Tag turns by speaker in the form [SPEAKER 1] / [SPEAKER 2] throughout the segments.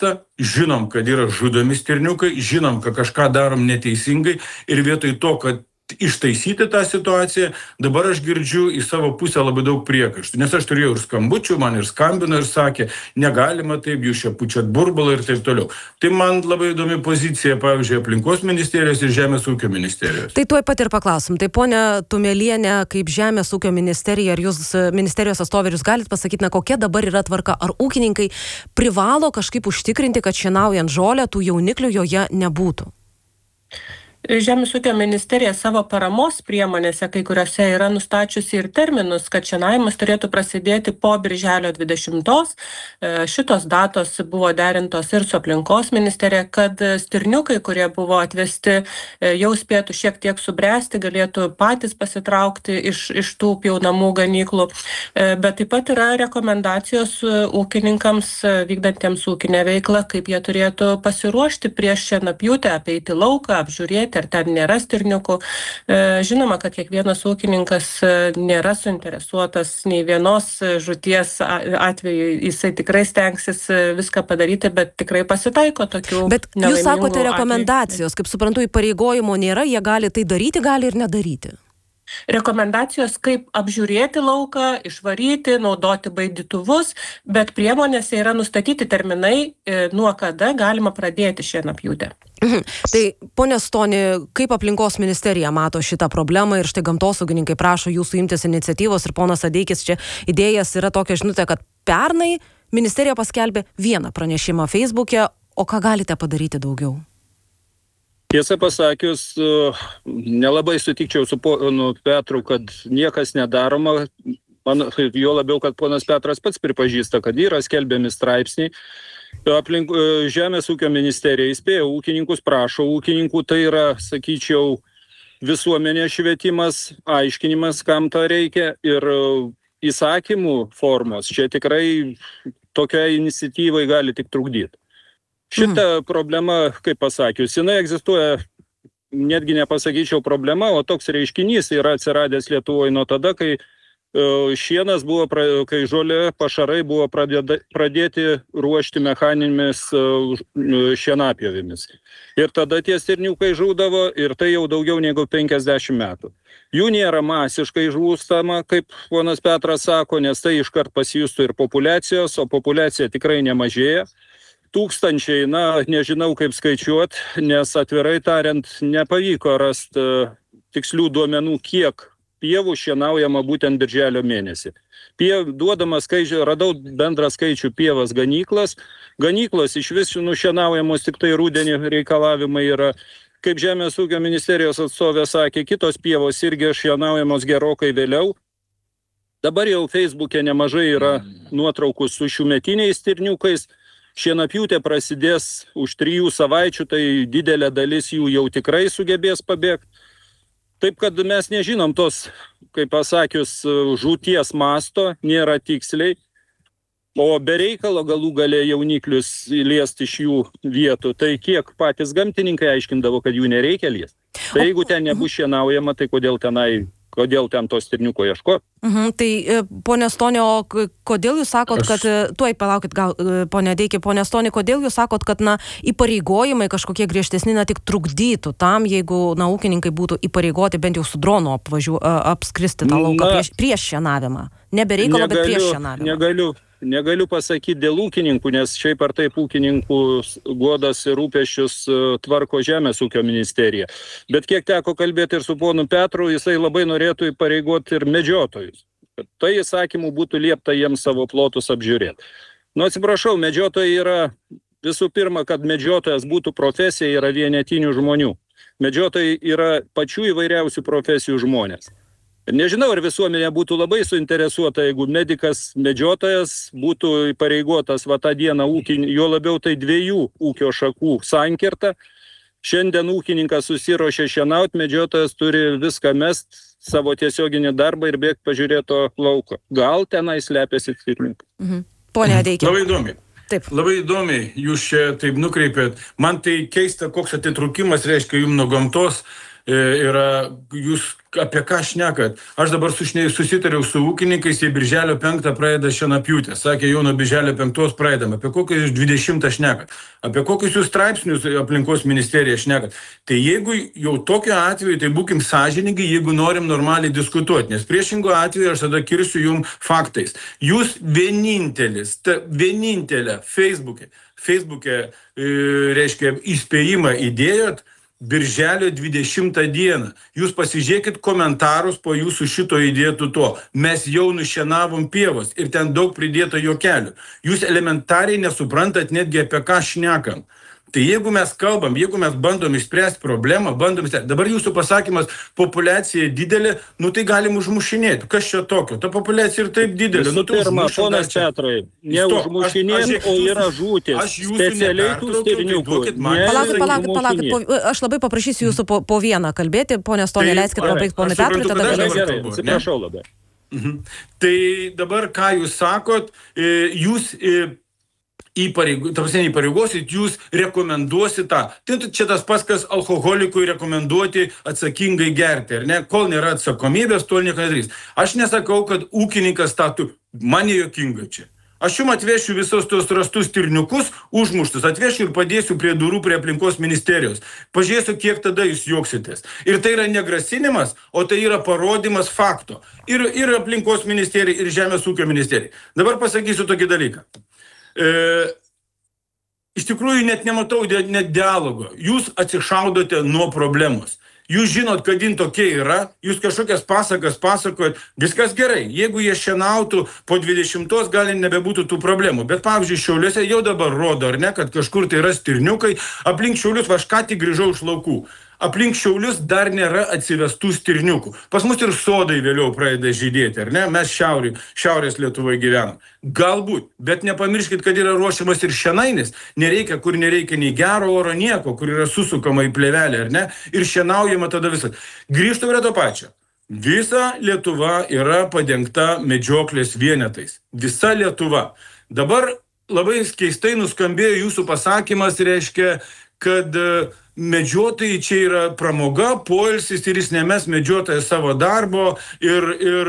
[SPEAKER 1] vyksta, žinom, kad yra žudomi stirniukai, žinom, kad kažką darom neteisingai ir vietoj to, kad ištaisyti tą situaciją, dabar aš girdžiu į savo pusę labai daug priekaištų, nes aš turėjau ir skambučių, man ir skambino ir sakė, negalima taip, jūs čia pučiat burbulą ir taip toliau. Tai man labai įdomi pozicija, pavyzdžiui, aplinkos ministerijos ir Žemės ūkio ministerijos.
[SPEAKER 2] Tai tuoj pat ir paklausim. Tai ponia Tumelienė, kaip Žemės ūkio ministerija, ar jūs ministerijos atstovė, jūs galite pasakyti, kokia dabar yra tvarka, ar ūkininkai privalo kažkaip užtikrinti, kad šienaujant žolę tų jauniklių joje nebūtų?
[SPEAKER 3] Žemės ūkio ministerija savo paramos priemonėse, kai kuriuose yra nustačiusi ir terminus, kad šienavimas turėtų prasidėti po birželio 20. Šitos datos buvo derintos ir su aplinkos ministerija, kad stirniukai, kurie buvo atvesti, jau spėtų šiek tiek subręsti, galėtų patys pasitraukti iš tų pjaunamų ganyklų. Bet taip pat yra rekomendacijos ūkininkams vykdantiems ūkinę veiklą, kaip jie turėtų pasiruošti prieš šienapjūtę, apeiti lauką, apžiūrėti, ar ten nėra stirniukų. Žinoma, kad kiekvienas ūkininkas nėra suinteresuotas nei vienos žūties atveju. Jisai tikrai stengsis viską padaryti, bet tikrai pasitaiko tokių nelaimingų atvejų.
[SPEAKER 2] Bet jūs sakote rekomendacijos, kaip suprantu, įpareigojimo nėra, jie gali tai daryti, gali ir nedaryti.
[SPEAKER 3] Rekomendacijos, kaip apžiūrėti lauką, išvaryti, naudoti baidytuvus, bet priemonėse yra nustatyti terminai, nuo kada galima pradėti šienapjūtę.
[SPEAKER 2] Tai, ponia Stoni, kaip aplinkos ministerija mato šitą problemą ir štai gamtosaugininkai prašo jūsų imtis iniciatyvos ir ponas Adeikis čia idėjas yra tokia žinutė, kad pernai ministerija paskelbė vieną pranešimą Facebook'e, o ką galite padaryti daugiau?
[SPEAKER 4] Tiesą pasakius, nelabai sutikčiau su ponu Petru, kad niekas nedaroma. Jo labiau, kad ponas Petras pats pripažįsta, kad yra skelbiami straipsniai. Žemės ūkio ministerija įspėjo ūkininkus, prašo ūkininkų, tai yra, sakyčiau, visuomenės švietimas, aiškinimas, kam to reikia ir įsakymų formos. Čia tikrai tokia iniciatyvai gali tik trukdyti. Šita problema, kaip pasakius, jinai egzistuoja, netgi nepasakyčiau problema, o toks reiškinys yra atsiradęs Lietuvoje nuo tada, kai šienas buvo, kai žolė pašarai buvo pradėti ruošti mechaninėmis šienapjovėmis. Ir tada tie stirniukai žūdavo ir tai jau daugiau negu 50 metų. Jų nėra masiškai žūstama, kaip ponas Petras sako, nes tai iškart pasijustų ir populiacijos, o populiacija tikrai nemažėja. Tūkstančiai, nežinau kaip skaičiuot, nes atvirai tariant nepavyko rasti tikslių duomenų, kiek pievų šienaujama būtent birželio mėnesį. Duodamas skaičių, radau bendrą skaičių pievas ganyklas. Ganyklos iš vis nušienaujamos tik tai rudenį reikalavimai yra. Kaip Žemės ūkio ministerijos atstovė sakė, kitos pievos irgi šienaujamos gerokai vėliau. Dabar jau Facebook'e nemažai yra nuotraukų su šiųmetiniais stirniukais. Šienapjūtė prasidės už 3 savaičių, tai didelė dalis jų jau tikrai sugebės pabėgti. Taip, kad mes nežinom tos, kaip pasakius, žūties masto, nėra tiksliai, o be reikalo galų gale jauniklius liesti iš jų vietų. Tai kiek patys gamtininkai aiškindavo, kad jų nereikia liesti. Tai jeigu ten nebus šienaujama, tai kodėl ten to stirniuko ieško?
[SPEAKER 2] Tai, ponia Stoni, o kodėl jūs sakot, kad, tuoj palaukit, gal, ponia Adeiki, ponia Stoni, kodėl jūs sakot, kad, įpareigojimai kažkokie griežtesni, tik trukdytų tam, jeigu, ūkininkai būtų įpareigoti bent jau su dronu apskristi tą lauką prieš šienavimą? Nebereikalo, bet prieš šienavimą.
[SPEAKER 4] Negaliu pasakyti dėl ūkininkų, nes šiaip ar taip ūkininkų godas ir rūpesčius tvarko Žemės ūkio ministerija. Bet kiek teko kalbėti ir su ponu Petru, jisai labai norėtų įpareigoti ir medžiotojus. Kad tai įsakymų būtų liepta jiems savo plotus apžiūrėti. Atsiprašau, medžiotojai yra visų pirma, kad medžiotojas būtų profesija, yra vienetinių žmonių. Medžiotojai yra pačių įvairiausių profesijų žmonės. Nežinau, ar visuomenė būtų labai suinteresuota, jeigu medikas, medžiotojas būtų įpareigotas tą dieną jo labiau tai 2 ūkio šakų sankirta. Šiandien ūkininkas susiruošia šienauti, medžiotojas turi viską mest, savo tiesioginį darbą ir bėgti pažiūrėto lauko. Gal tenai slepiasi stirniukai.
[SPEAKER 2] Pone Adeiki.
[SPEAKER 1] Labai įdomi.
[SPEAKER 2] Taip.
[SPEAKER 1] Labai įdomiai jūs čia taip nukreipėt. Man tai keista, koks atitrūkimas reiškia jums nuo gamtos. yra, jūs apie ką šnekat? Aš dabar susitariau su ūkininkais, jie birželio 5 pradeda šienapjūtę. Sakė, jau nuo birželio 5 pradedam. Apie kokius 20 šnekat? Apie kokius jūs straipsnius aplinkos ministerija šnekat? Tai jeigu jau tokiu atveju, tai būkim sąžiningi, jeigu norim normaliai diskutuoti. Nes priešingo atveju aš tada kirsiu jum faktais. Jūs vienintelė Facebook'e reiškia, įspėjimą įdėjot birželio 20 dieną. Jūs pasižiūrėkit komentarus po jūsų šito įdėtų to. Mes jau nušienavom pievos ir ten daug pridėta juokelių. Jūs elementariai nesuprantat netgi apie ką šnekam. Tai jeigu mes kalbam, jeigu mes bandom išspręsti problemą, dabar jūsų pasakymas, populiacija didelė, tai galim užmušinėti. Kas čia tokio? Ta populiacija ir taip didelė.
[SPEAKER 4] Pirma, ponas Petrai, ne užmušinėti, o yra žūtis. Specialiai tų stirniukų.
[SPEAKER 2] Palaukit. Aš labai paprašysiu jūsų po vieną kalbėti. Pone Stonė, leiskit pabaigti ponui Petrui, tada galėsiu.
[SPEAKER 4] Atsiprašau labai.
[SPEAKER 1] Tai dabar, ką jūs sakot, jūs įpareigosit, jūs rekomenduosit tą. Tai čia tas pats, kas alkoholikui rekomenduoti atsakingai gerti, ar ne? Kol nėra atsakomybės, tol nieko nedarys. Aš nesakau, kad ūkininkas man nejuokinga čia. Aš jums atvešiu visus tos rastus stirniukus, užmuštus, atvešiu ir padėsiu prie durų prie aplinkos ministerijos. Pažiūrėsiu, kiek tada jūs juoksitės. Ir tai yra negrasinimas, o tai yra parodimas fakto. Ir aplinkos ministerijai, ir žemės ūkio ministerijai. Dabar pasakysiu tokį dalyką. Iš tikrųjų net nematau net dialogo. Jūs atsišaudote nuo problemos. Jūs žinot, kad jin tokia yra, jūs kažkokias pasakas pasakojat, viskas gerai. Jeigu jie šienautų po 20, gali nebebūtų tų problemų. Bet pavyzdžiui, Šiauliuose jau dabar rodo, ar ne, kad kažkur tai yra stirniukai, aplink Šiaulius, aš ką tik grįžau iš laukų. Aplink Šiaulius dar nėra atsivestų stirniukų. Pas mus ir sodai vėliau pradeda žydėti, ar ne? Mes šiaurės Lietuvoje gyvenam. Galbūt, bet nepamirškit, kad yra ruošiamas ir šienainis. Nereikia, kur nereikia nei gero oro, nieko, kur yra susukama į plėvelę, ar ne? Ir šienaujama tada visą. Grįžtu prie to pačio. Visa Lietuva yra padengta medžioklės vienetais. Visa Lietuva. Dabar labai keistai nuskambėjo jūsų pasakymas, reiškia, kad medžiotojai čia yra pramoga, poilsis ir jis nemes medžiotojas savo darbo ir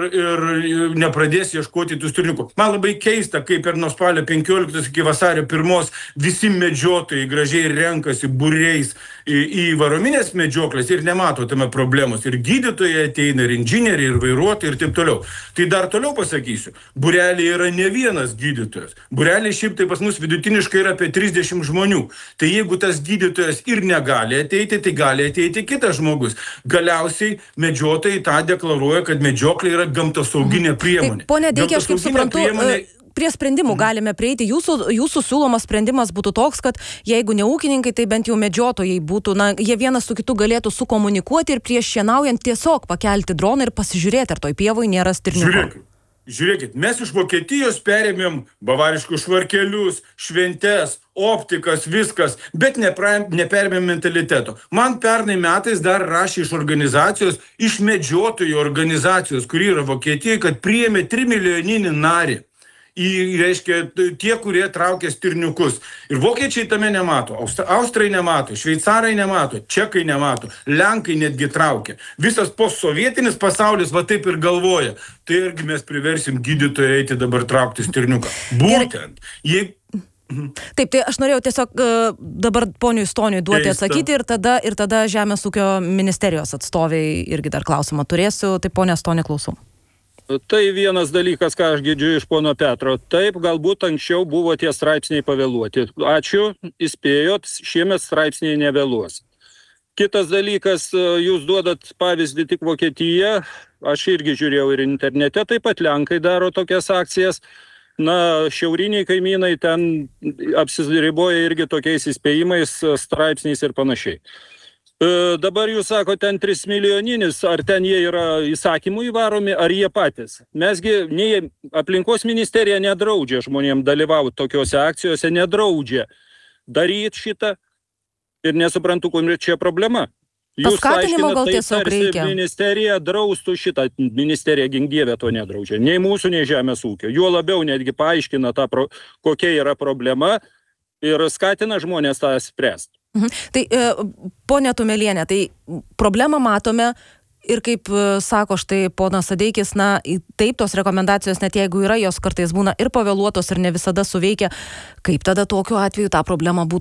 [SPEAKER 1] nepradės ieškoti tų stirniukų. Man labai keista, kaip ir nuo spalio 15 iki vasario 1 visi medžiotojai gražiai renkasi būriais į varominės medžioklės ir nemato tame problemos. Ir gydytojai ateina, ir inžinieriai, ir vairuotojai ir taip toliau. Tai dar toliau pasakysiu. Būreliai yra ne vienas gydytojas. Būreliai šiaip tai pas mus vidutiniškai yra apie 30 žmonių. Tai jeigu tas gydytojas ir negali ateiti, tai gali ateiti kitas žmogus. Galiausiai medžiotojai tą deklaruoja, kad medžioklė yra gamtosauginė priemonė.
[SPEAKER 2] Pone Deikė, aš kaip suprantu, prie sprendimų galime prieiti. Jūsų siūlomas sprendimas būtų toks, kad jeigu ne ūkininkai, tai bent jau medžiotojai būtų, jie vienas su kitu galėtų sukomunikuoti ir prieš šienaujant tiesiog pakelti droną ir pasižiūrėti, ar toj pievoj nėra stirniukų.
[SPEAKER 1] Žiūrėkit, mes iš Vokietijos perėmėm bavariškus švarkelius, šventes, optikas, viskas, bet neperėmėm mentaliteto. Man pernai metais dar rašė iš organizacijos, iš medžiotojų organizacijos, kuri yra Vokietijoje, kad priėmė 3 milijoninį narį. Reiškia, tie, kurie traukia stirniukus. Ir vokiečiai tame nemato, austrai nemato, šveicarai nemato, čekai nemato, lenkai netgi traukia. Visas postsovietinis pasaulis va taip ir galvoja. Tai irgi mes priversim gydytoją eiti dabar traukti stirniuką. Būtent.
[SPEAKER 2] Taip, tai aš norėjau tiesiog dabar poniui Stoniui duoti atsakyti ir tada Žemės ūkio ministerijos atstoviai irgi dar klausimą turėsiu. Tai ponia Stonė, klausau.
[SPEAKER 4] Tai vienas dalykas, ką aš girdžiu iš pono Petro. Taip, galbūt anksčiau buvo tie straipsniai pavėluoti. Ačiū, įspėjot, šiemet straipsniai nevėluos. Kitas dalykas, jūs duodat pavyzdį tik Vokietiją. Aš irgi žiūrėjau ir internete, taip pat lenkai daro tokias akcijas. Šiauriniai kaimynai ten apsiriboja irgi tokiais įspėjimais, straipsniais ir panašiai. Dabar jūs sako, ten 3 milijoninis, ar ten jie yra įsakymų įvaromi, ar jie patys. Mesgi, aplinkos ministerija nedraudžia žmonėms dalyvauti tokiuose akcijose, nedraudžia daryti šitą ir nesuprantu, kur čia problema. Jūs
[SPEAKER 2] paskatinimo gal tiesiog reikia.
[SPEAKER 4] Ministerija draustų šitą, ministerija gink-dieve to nedraudžia. Nei mūsų, nei žemės ūkio. Juo labiau netgi paaiškina kokia yra problema ir skatina žmonės tą spręsti.
[SPEAKER 2] Tai, ponia Tumelienė, tai problemą matome ir kaip sako štai ponas Adeikis, na, taip, tos rekomendacijos, net jeigu yra, jos kartais būna ir pavėluotos ir ne visada suveikia. Kaip tada tokiu atveju tą problemą būtų